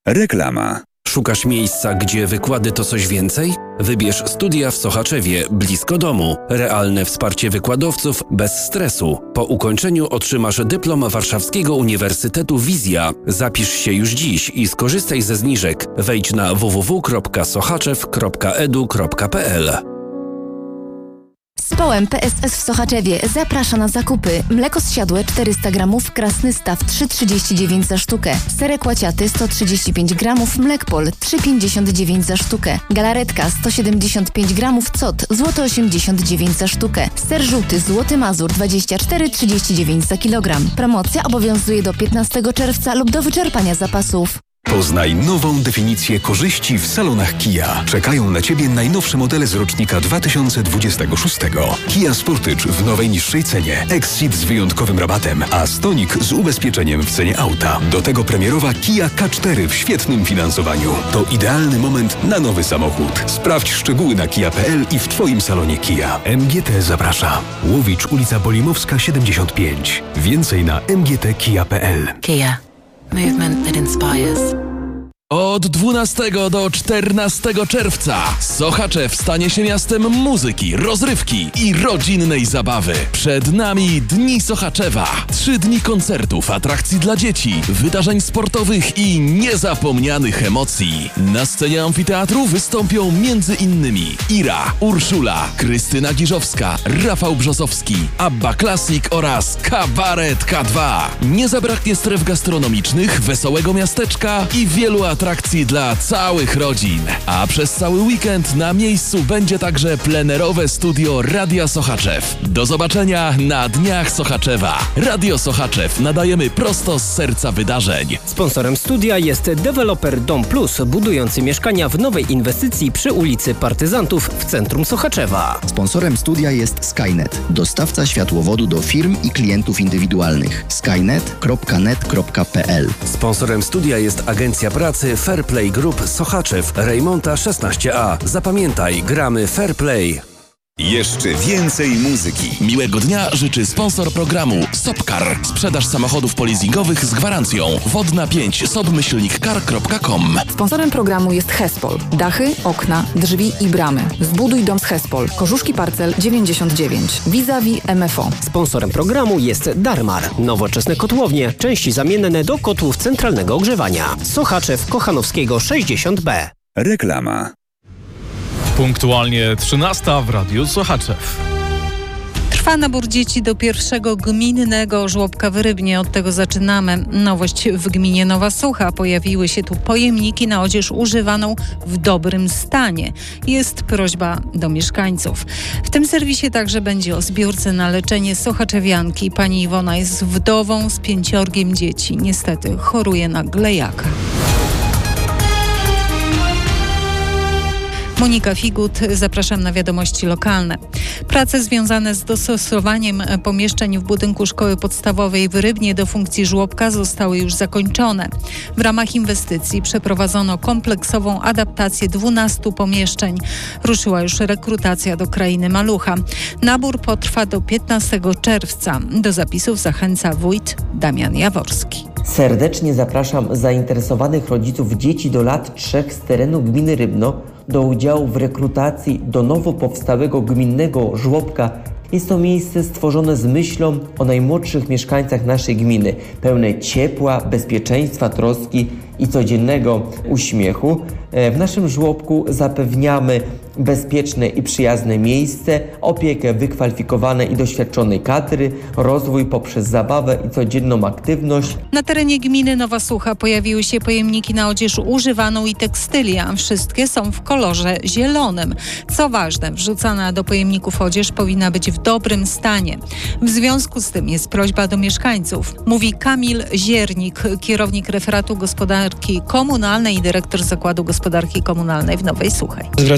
Reklama. Szukasz miejsca, gdzie wykłady to coś więcej? Wybierz studia w Sochaczewie, blisko domu. Realne wsparcie wykładowców bez stresu. Po ukończeniu otrzymasz dyplom Warszawskiego Uniwersytetu Wizja. Zapisz się już dziś i skorzystaj ze zniżek. Wejdź na www.sochaczew.edu.pl. Społem PSS w Sochaczewie zaprasza na zakupy. Mleko zsiadłe 400 gramów, Krasny Staw 3,39 za sztukę. Serek łaciaty 135 gramów, Mlekpol 3,59 za sztukę. Galaretka 175 gramów, Cot złoto 89 za sztukę. Ser żółty Złoty Mazur 24,39 za kilogram. Promocja obowiązuje do 15 czerwca lub do wyczerpania zapasów. Poznaj nową definicję korzyści w salonach Kia. Czekają na Ciebie najnowsze modele z rocznika 2026. Kia Sportage w nowej niższej cenie, Exceed z wyjątkowym rabatem, a Stonic z ubezpieczeniem w cenie auta. Do tego premierowa Kia K4 w świetnym finansowaniu. To idealny moment na nowy samochód. Sprawdź szczegóły na kia.pl i w Twoim salonie Kia. MGT zaprasza. Łowicz, ulica Bolimowska 75. Więcej na mgtkia.pl. Kia. Movement that inspires. Od 12 do 14 czerwca Sochaczew stanie się miastem muzyki, rozrywki i rodzinnej zabawy. Przed nami Dni Sochaczewa. 3 dni koncertów, atrakcji dla dzieci, wydarzeń sportowych i niezapomnianych emocji. Na scenie amfiteatru wystąpią m.in. Ira, Urszula, Krystyna Giżowska, Rafał Brzozowski, Abba Classic oraz Kabaret K2. Nie zabraknie stref gastronomicznych, wesołego miasteczka i wielu atrakcji dla całych rodzin. A przez cały weekend na miejscu będzie także plenerowe studio Radia Sochaczew. Do zobaczenia na Dniach Sochaczewa. Radio Sochaczew nadajemy prosto z serca wydarzeń. Sponsorem studia jest deweloper Dom Plus, budujący mieszkania w nowej inwestycji przy ulicy Partyzantów w centrum Sochaczewa. Sponsorem studia jest Skynet, dostawca światłowodu do firm i klientów indywidualnych. skynet.net.pl. Sponsorem studia jest Agencja Pracy Fairplay Group Sochaczew, Rejmonta 16A. Zapamiętaj, gramy Fairplay. Jeszcze więcej muzyki. Miłego dnia życzy sponsor programu Sopcar. Sprzedaż samochodów polizingowych z gwarancją. Wodna 5 sop-car.com. Sponsorem programu jest Hespol. Dachy, okna, drzwi i bramy. Zbuduj dom z Hespol. Korzuszki Parcel 99. Vis-a-vis MFO. Sponsorem programu jest Darmar. Nowoczesne kotłownie, części zamienne do kotłów centralnego ogrzewania. Sochaczew Kochanowskiego 60B. Reklama. Punktualnie 13 w Radiu Sochaczew. Trwa nabór dzieci do pierwszego gminnego żłobka w Rybnie. Od tego zaczynamy. Nowość w gminie Nowa Sucha. Pojawiły się tu pojemniki na odzież używaną w dobrym stanie. Jest prośba do mieszkańców. W tym serwisie także będzie o zbiórce na leczenie sochaczewianki. Pani Iwona jest wdową z 5 dzieci. Niestety choruje na glejaka. Monika Figut, zapraszam na wiadomości lokalne. Prace związane z dostosowaniem pomieszczeń w budynku szkoły podstawowej w Rybnie do funkcji żłobka zostały już zakończone. W ramach inwestycji przeprowadzono kompleksową adaptację 12 pomieszczeń. Ruszyła już rekrutacja do Krainy Malucha. Nabór potrwa do 15 czerwca. Do zapisów zachęca wójt Damian Jaworski. Serdecznie zapraszam zainteresowanych rodziców dzieci do lat 3 z terenu gminy Rybno do udziału w rekrutacji do nowo powstałego gminnego żłobka. Jest to miejsce stworzone z myślą o najmłodszych mieszkańcach naszej gminy, pełne ciepła, bezpieczeństwa, troski i codziennego uśmiechu. W naszym żłobku zapewniamy bezpieczne i przyjazne miejsce, opiekę wykwalifikowanej i doświadczonej kadry, rozwój poprzez zabawę i codzienną aktywność. Na terenie gminy Nowa Sucha pojawiły się pojemniki na odzież używaną i tekstylia. Wszystkie są w kolorze zielonym. Co ważne, wrzucana do pojemników odzież powinna być w dobrym stanie. W związku z tym jest prośba do mieszkańców. Mówi Kamil Ziernik, kierownik referatu gospodarki komunalnej i dyrektor Zakładu Gospodarki Komunalnej w Nowej Suchej. Zwracamy się z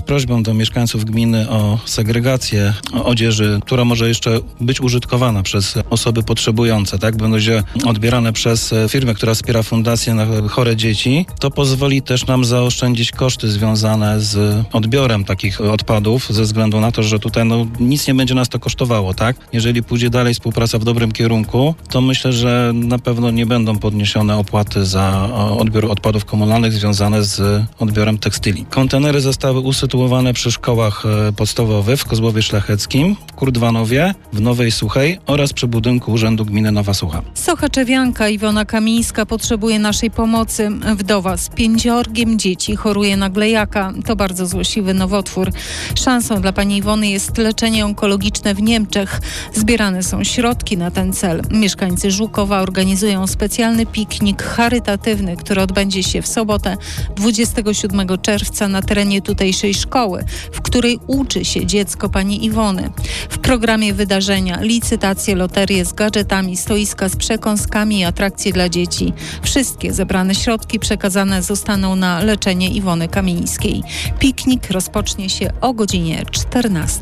prośbą do mieszkańców gminy o segregację odzieży, która może jeszcze być użytkowana przez osoby potrzebujące, tak? Będzie odbierane przez firmę, która wspiera fundację na chore dzieci. To pozwoli też nam zaoszczędzić koszty związane z odbiorem takich odpadów, ze względu na to, że tutaj nic nie będzie nas to kosztowało, tak? Jeżeli pójdzie dalej współpraca w dobrym kierunku, to myślę, że na pewno nie będą podniesione opłaty za odbiór odpadów komunalnych związane z odbiorem tekstyli. Kontenery zostały usytuowane przy szkołach podstawowych w Kozłowie Szlacheckim, w Kurdwanowie, w Nowej Suchej oraz przy budynku Urzędu Gminy Nowa Sucha. Sochaczewianka Iwona Kamińska potrzebuje naszej pomocy. Wdowa z 5 dzieci choruje na glejaka. To bardzo złośliwy nowotwór. Szansą dla pani Iwony jest leczenie onkologiczne w Niemczech. Zbierane są środki na ten cel. Mieszkańcy Żukowa organizują specjalny piknik charytatywny, który odbędzie się w sobotę 27 czerwca na terenie tutejszej szkoły, w której uczy się dziecko pani Iwony. W programie wydarzenia licytacje, loterie z gadżetami, stoiska z przekąskami i atrakcje dla dzieci. Wszystkie zebrane środki przekazane zostaną na leczenie Iwony Kamińskiej. Piknik rozpocznie się o godzinie 14.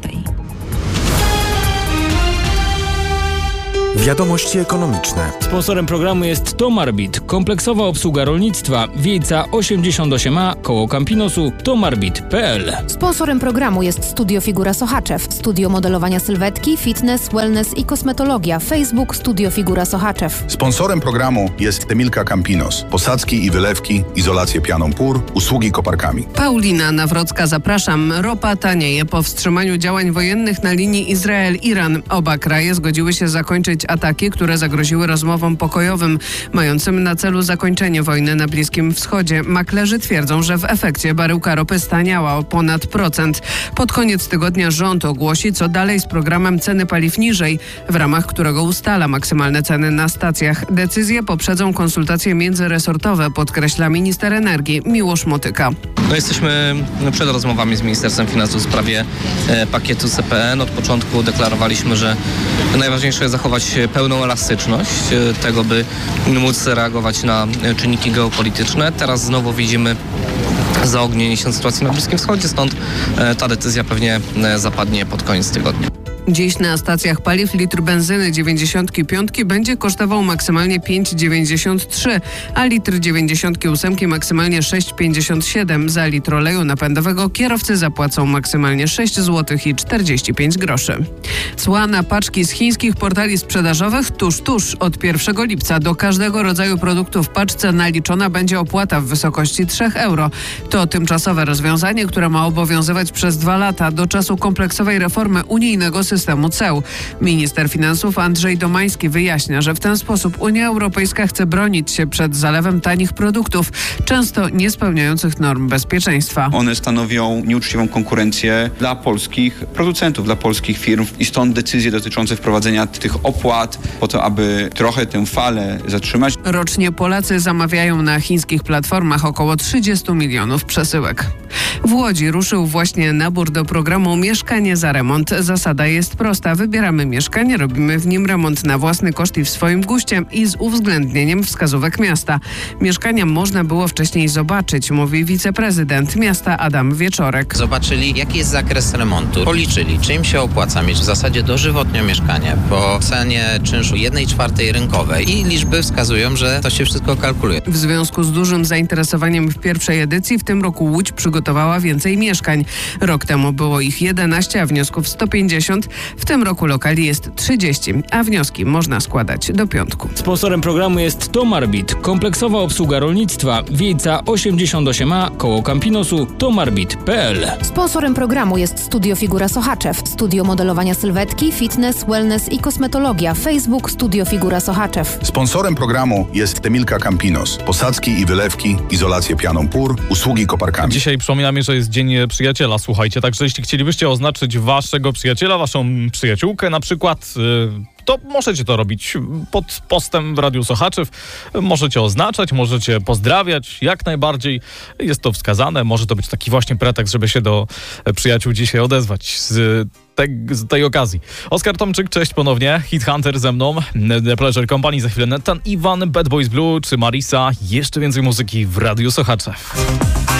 Wiadomości ekonomiczne. Sponsorem programu jest Tomarbit, kompleksowa obsługa rolnictwa, Wiejca 88a, koło Campinosu, tomarbit.pl. Sponsorem programu jest Studio Figura Sochaczew, studio modelowania sylwetki, fitness, wellness i kosmetologia, Facebook Studio Figura Sochaczew. Sponsorem programu jest Temilka Campinos, posadzki i wylewki, izolację pianą pór, usługi koparkami. Paulina Nawrocka, zapraszam. Ropa tanieje po wstrzymaniu działań wojennych na linii Izrael-Iran. Oba kraje zgodziły się zakończyć ataki, które zagroziły rozmowom pokojowym, mającym na celu zakończenie wojny na Bliskim Wschodzie. Maklerzy twierdzą, że w efekcie baryłka ropy staniała o ponad 1%. Pod koniec tygodnia rząd ogłosi, co dalej z programem ceny paliw niżej, w ramach którego ustala maksymalne ceny na stacjach. Decyzje poprzedzą konsultacje międzyresortowe, podkreśla minister energii Miłosz Motyka. Jesteśmy przed rozmowami z Ministerstwem Finansów w sprawie pakietu CPN. Od początku deklarowaliśmy, że najważniejsze jest zachować pełną elastyczność tego, by móc reagować na czynniki geopolityczne. Teraz znowu widzimy zaognienie się sytuacji na Bliskim Wschodzie, stąd ta decyzja pewnie zapadnie pod koniec tygodnia. Dziś na stacjach paliw litr benzyny 95 będzie kosztował maksymalnie 5,93, a litr 98 maksymalnie 6,57. Za litr oleju napędowego kierowcy zapłacą maksymalnie 6 zł i 45 groszy. Cła na paczki z chińskich portali sprzedażowych tuż od 1 lipca. Do każdego rodzaju produktu w paczce naliczona będzie opłata w wysokości 3 euro. To tymczasowe rozwiązanie, które ma obowiązywać przez 2 lata do czasu kompleksowej reformy unijnego systemu ceł. Minister finansów Andrzej Domański wyjaśnia, że w ten sposób Unia Europejska chce bronić się przed zalewem tanich produktów, często nie spełniających norm bezpieczeństwa. One stanowią nieuczciwą konkurencję dla polskich producentów, dla polskich firm i stąd decyzje dotyczące wprowadzenia tych opłat po to, aby trochę tę falę zatrzymać. Rocznie Polacy zamawiają na chińskich platformach około 30 milionów przesyłek. W Łodzi ruszył właśnie nabór do programu Mieszkanie za remont. Zasada jest prosta. Wybieramy mieszkanie, robimy w nim remont na własny koszt i w swoim guście i z uwzględnieniem wskazówek miasta. Mieszkania można było wcześniej zobaczyć, mówi wiceprezydent miasta Adam Wieczorek. Zobaczyli, jaki jest zakres remontu. Policzyli, czy im się opłaca mieć w zasadzie dożywotnio mieszkanie po cenie czynszu 1/4 rynkowej i liczby wskazują, że to się wszystko kalkuluje. W związku z dużym zainteresowaniem w pierwszej edycji w tym roku Łódź przygotowała więcej mieszkań. Rok temu było ich 11, a wniosków 150. W tym roku lokali jest 30, a wnioski można składać do piątku. Sponsorem programu jest Tomarbit, kompleksowa obsługa rolnictwa, Wiejca 88a, koło Campinosu, tomarbit.pl. Sponsorem programu jest Studio Figura Sochaczew, studio modelowania sylwetki, fitness, wellness i kosmetologia, Facebook Studio Figura Sochaczew. Sponsorem programu jest Temilka Campinos, posadzki i wylewki, izolację pianą pór, usługi koparkami. Dzisiaj przypominamy, że jest Dzień Przyjaciela, słuchajcie, także jeśli chcielibyście oznaczyć waszego przyjaciela, waszą przyjaciółkę na przykład, to możecie to robić pod postem w Radiu Sochaczew. Możecie oznaczać, możecie pozdrawiać, jak najbardziej jest to wskazane. Może to być taki właśnie pretekst, żeby się do przyjaciół dzisiaj odezwać z tej okazji. Oskar Tomczyk, cześć ponownie. Hit Hunter ze mną, The Pleasure Company, za chwilę Nathan Iwan, Bad Boys Blue czy Marisa. Jeszcze więcej muzyki w Radiu Sochaczew.